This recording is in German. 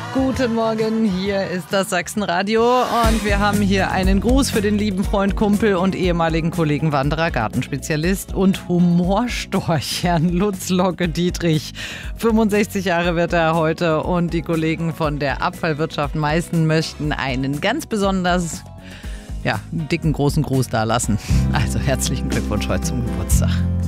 Guten Morgen, hier ist das Sachsenradio und wir haben hier einen Gruß für den lieben Freund, Kumpel und ehemaligen Kollegen Wanderer, Gartenspezialist und Humorstorch, Herrn Lutz Locke Dietrich. 65 Jahre wird er heute und die Kollegen von der Abfallwirtschaft Meißen möchten einen ganz besonders dicken, großen Gruß da lassen. Also herzlichen Glückwunsch heute zum Geburtstag.